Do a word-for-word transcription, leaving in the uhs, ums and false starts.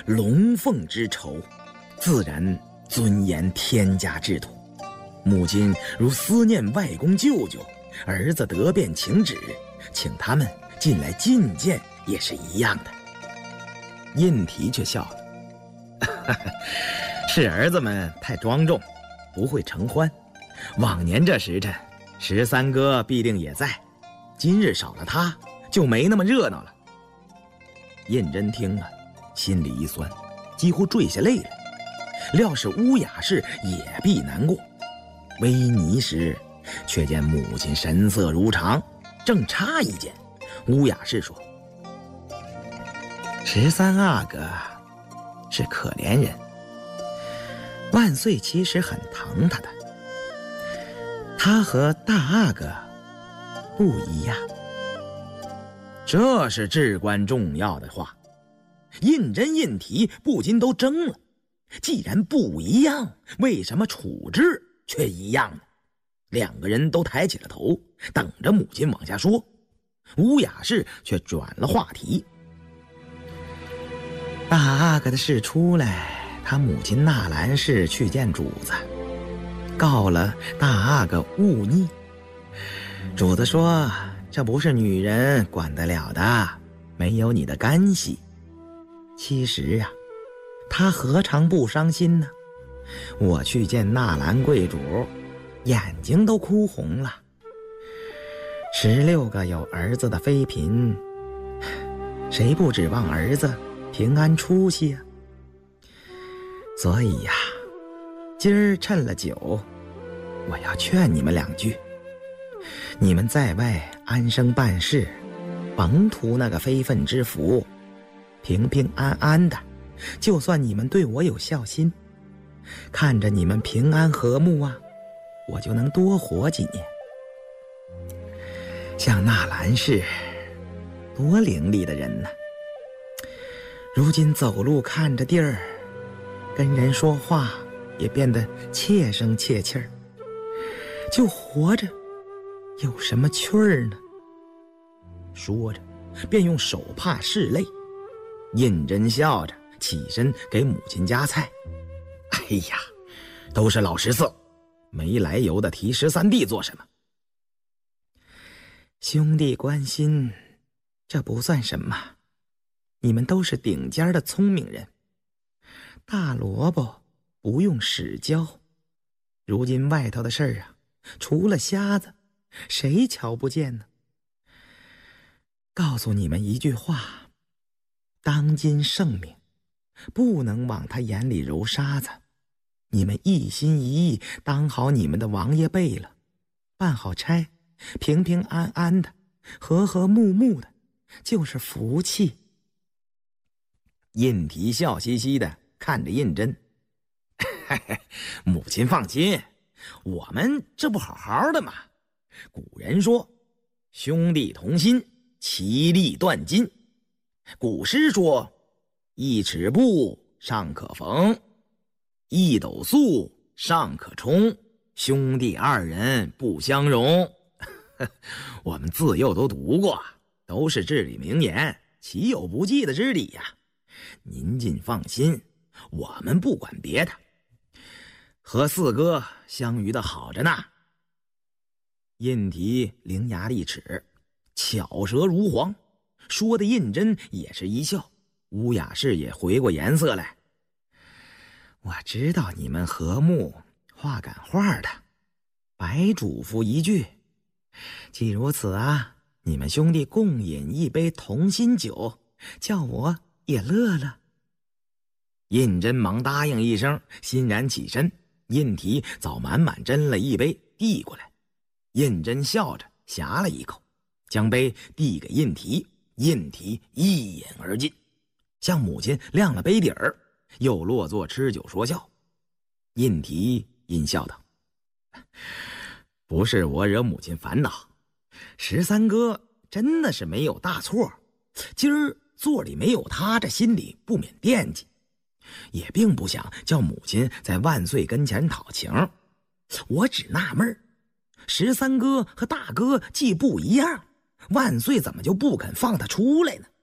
龙凤之仇，自然尊严天家制度。母亲如思念外公舅舅，儿子得便请旨，请他们进来觐见也是一样的。印提却笑了，是儿子们太庄重，不会承欢。往年这时辰，十三哥必定也在，今日少了他，就没那么热闹了。胤禛听了，心里一酸，几乎坠下泪来。料是乌雅氏也必难过。微泥时，却见母亲神色如常，正诧异间，乌雅氏说：“十三阿哥是可怜人，万岁其实很疼他的。他和大阿哥不一样。”这是至关重要的话，胤禛、胤提不禁都怔了。既然不一样，为什么处置却一样呢？两个人都抬起了头，等着母亲往下说。乌雅氏却转了话题：“大阿哥的事出来，他母亲纳兰氏去见主子，告了大阿哥忤逆。主子说这不是女人管得了的，没有你的干系。其实啊，他何尝不伤心呢？我去见纳兰贵主，眼睛都哭红了。十六个有儿子的妃嫔，谁不指望儿子平安出息啊？所以呀，今儿趁了酒，我要劝你们两句。你们在外安生办事，甭图那个非分之福，平平安安的，就算你们对我有孝心，看着你们平安和睦啊，我就能多活几年。像纳兰氏，多伶俐的人呢，如今走路看着地儿，跟人说话也变得怯声怯气儿，就活着有什么趣儿呢？说着便用手帕拭泪。胤禛笑着起身给母亲夹菜。哎呀，都是老十四，没来由的提十三弟做什么？兄弟关心，这不算什么，你们都是顶尖的聪明人，大萝卜不用屎浇。如今外头的事儿啊，除了瞎子，谁瞧不见呢？告诉你们一句话，当今圣明，不能往他眼里揉沙子。你们一心一意当好你们的王爷辈了，办好差，平平安安的，和和睦睦的，就是福气。胤提笑嘻嘻的看着胤禛，母亲放心，我们这不好好的吗？古人说，兄弟同心，其利断金。古诗说，一尺布尚可缝，一斗粟尚可充，兄弟二人不相容。我们自幼都读过，都是至理名言，岂有不记的之理呀？您尽放心，我们不管别的，和四哥相遇的好着呢。胤提伶牙俐齿，巧舌如簧，说的胤禛也是一笑。乌雅氏也回过颜色来。我知道你们和睦，话赶话的，白嘱咐一句，既如此啊，你们兄弟共饮一杯同心酒，叫我也乐了。胤禛忙答应一声，欣然起身。胤提早满满斟了一杯递过来，胤禛笑着呷了一口，将杯递给胤提。胤提一饮而尽，向母亲亮了杯底儿，又落座吃酒说笑。胤提阴笑道：“不是我惹母亲烦恼，十三哥真的是没有大错，今儿座里没有他，这心里不免惦记，也并不想叫母亲在万岁跟前讨情。我只纳闷，十三哥和大哥既不一样，万岁怎么就不肯放他出来呢？”